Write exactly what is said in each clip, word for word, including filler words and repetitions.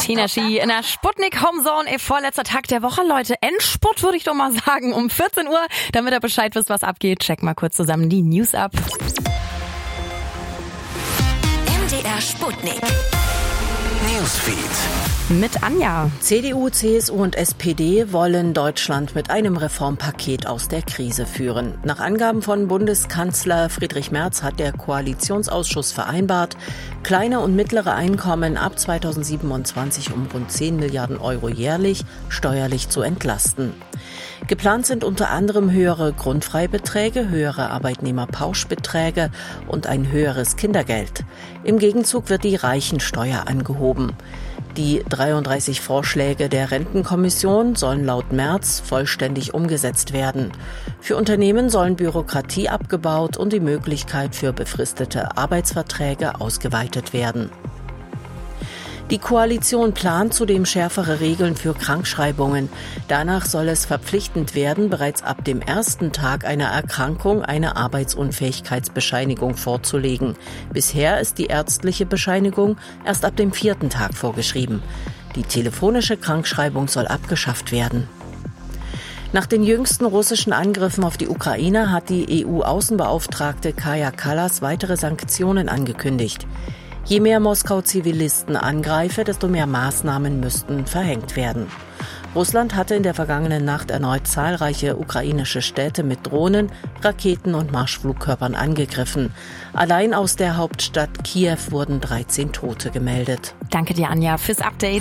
Tenashi in der Sputnik Homezone, ey, vorletzter Tag der Woche, Leute. Endspurt, würde ich doch mal sagen, um vierzehn Uhr. Damit ihr Bescheid wisst, was abgeht, check mal kurz zusammen die News ab. M D R Sputnik Newsfeed. Mit Anja. C D U, C S U und S P D wollen Deutschland mit einem Reformpaket aus der Krise führen. Nach Angaben von Bundeskanzler Friedrich Merz hat der Koalitionsausschuss vereinbart, kleine und mittlere Einkommen ab zweitausendsiebenundzwanzig um rund zehn Milliarden Euro jährlich steuerlich zu entlasten. Geplant sind unter anderem höhere Grundfreibeträge, höhere Arbeitnehmerpauschbeträge und ein höheres Kindergeld. Im Gegenzug wird die Reichensteuer angehoben. Die dreiunddreißig Vorschläge der Rentenkommission sollen laut Merz vollständig umgesetzt werden. Für Unternehmen sollen Bürokratie abgebaut und die Möglichkeit für befristete Arbeitsverträge ausgeweitet werden. Die Koalition plant zudem schärfere Regeln für Krankschreibungen. Danach soll es verpflichtend werden, bereits ab dem ersten Tag einer Erkrankung eine Arbeitsunfähigkeitsbescheinigung vorzulegen. Bisher ist die ärztliche Bescheinigung erst ab dem vierten Tag vorgeschrieben. Die telefonische Krankschreibung soll abgeschafft werden. Nach den jüngsten russischen Angriffen auf die Ukraine hat die E U-Außenbeauftragte Kaja Kallas weitere Sanktionen angekündigt. Je mehr Moskau Zivilisten angreife, desto mehr Maßnahmen müssten verhängt werden. Russland hatte in der vergangenen Nacht erneut zahlreiche ukrainische Städte mit Drohnen, Raketen und Marschflugkörpern angegriffen. Allein aus der Hauptstadt Kiew wurden dreizehn Tote gemeldet. Danke dir, Anja, fürs Update.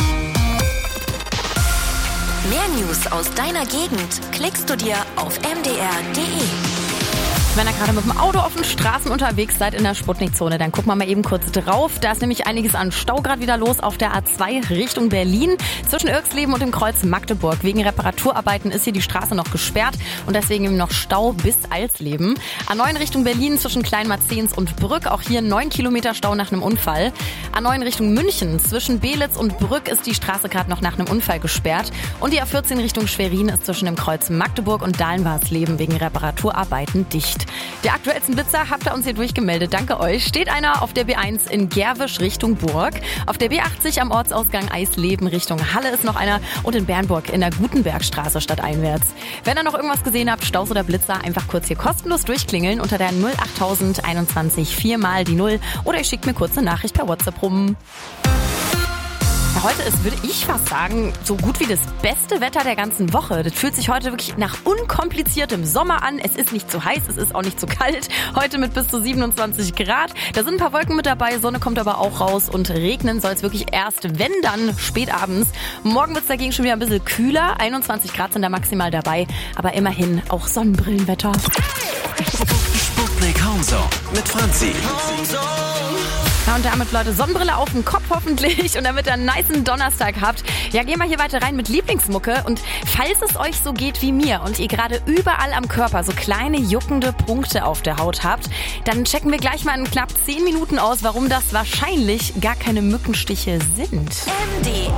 Mehr News aus deiner Gegend klickst du dir auf m d r punkt d e. Wenn ihr gerade mit dem Auto auf den Straßen unterwegs seid in der Sputnik-Zone, dann gucken wir mal eben kurz drauf. Da ist nämlich einiges an Stau gerade wieder los auf der A zwei Richtung Berlin. Zwischen Irxleben und dem Kreuz Magdeburg. Wegen Reparaturarbeiten ist hier die Straße noch gesperrt und deswegen eben noch Stau bis Alsleben. A neun Richtung Berlin zwischen Kleinmarzens und Brück. Auch hier neun Kilometer Stau nach einem Unfall. A neun Richtung München zwischen Belitz und Brück ist die Straße gerade noch nach einem Unfall gesperrt. Und die A vierzehn Richtung Schwerin ist zwischen dem Kreuz Magdeburg und Dahlenwarsleben wegen Reparaturarbeiten dicht. Der aktuellsten Blitzer habt ihr uns hier durchgemeldet. Danke euch. Steht einer auf der B eins in Gerwisch Richtung Burg. Auf der B achtzig am Ortsausgang Eisleben Richtung Halle ist noch einer. Und in Bernburg in der Gutenbergstraße stadteinwärts. Wenn ihr noch irgendwas gesehen habt, Staus oder Blitzer, einfach kurz hier kostenlos durchklingeln unter der null achttausend einundzwanzig vier mal die null. Oder ihr schickt mir kurz eine Nachricht per WhatsApp rum. Heute ist, würde ich fast sagen, so gut wie das beste Wetter der ganzen Woche. Das fühlt sich heute wirklich nach unkompliziertem Sommer an. Es ist nicht zu heiß, es ist auch nicht zu kalt. Heute mit bis zu siebenundzwanzig Grad. Da sind ein paar Wolken mit dabei, Sonne kommt aber auch raus und regnen soll es wirklich erst, wenn dann, spät abends. Morgen wird es dagegen schon wieder ein bisschen kühler. einundzwanzig Grad sind da maximal dabei, aber immerhin auch Sonnenbrillenwetter. Sputnik Homezone mit Franzi. Ja, und damit, Leute, Sonnenbrille auf dem Kopf hoffentlich und damit ihr einen nicen Donnerstag habt. Ja, gehen wir hier weiter rein mit Lieblingsmucke und falls es euch so geht wie mir und ihr gerade überall am Körper so kleine juckende Punkte auf der Haut habt, dann checken wir gleich mal in knapp zehn Minuten aus, warum das wahrscheinlich gar keine Mückenstiche sind. M D